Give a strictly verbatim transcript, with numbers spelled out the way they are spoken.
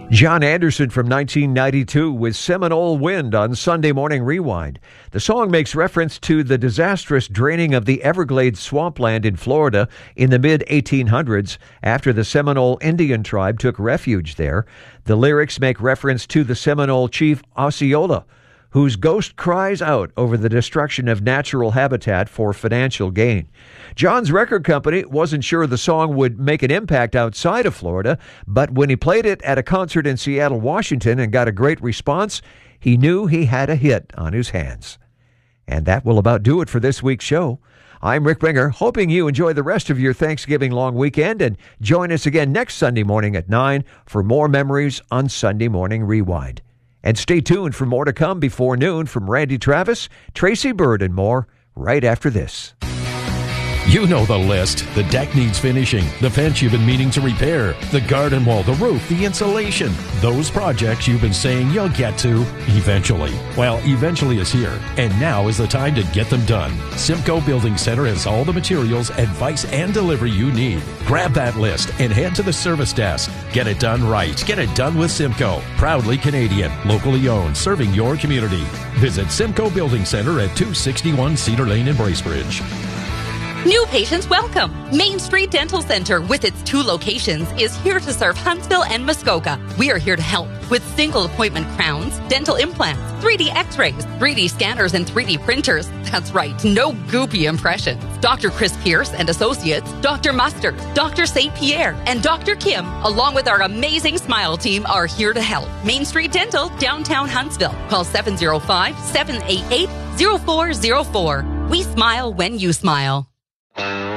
John Anderson from nineteen ninety-two with Seminole Wind on Sunday Morning Rewind. The song makes reference to the disastrous draining of the Everglades swampland in Florida in the mid eighteen hundreds after the Seminole Indian tribe took refuge there. The lyrics make reference to the Seminole chief Osceola, whose ghost cries out over the destruction of natural habitat for financial gain. John's record company wasn't sure the song would make an impact outside of Florida, but when he played it at a concert in Seattle, Washington, and got a great response, he knew he had a hit on his hands. And that will about do it for this week's show. I'm Rick Bringer, hoping you enjoy the rest of your Thanksgiving long weekend, and join us again next Sunday morning at nine for more memories on Sunday Morning Rewind. And stay tuned for more to come before noon from Randy Travis, Tracy Bird, and more right after this. You know the list. The deck needs finishing, the fence you've been meaning to repair, the garden wall, the roof, the insulation. Those projects you've been saying you'll get to eventually. Well, eventually is here, and now is the time to get them done. Simcoe Building Center has all the materials, advice, and delivery you need. Grab that list and head to the service desk. Get it done right. Get it done with Simcoe. Proudly Canadian, locally owned, serving your community. Visit Simcoe Building Center at two sixty-one Cedar Lane in Bracebridge. New patients welcome. Main Street Dental Center, with its two locations, is here to serve Huntsville and Muskoka. We are here to help with single appointment crowns, dental implants, three D x-rays, three D scanners, and three D printers. That's right, no goopy impressions. Doctor Chris Pierce and Associates, Doctor Mustard, Doctor Saint Pierre, and Doctor Kim, along with our amazing Smile team, are here to help. Main Street Dental, downtown Huntsville. Call seven oh five, seven eight eight, oh four oh four. We smile when you smile.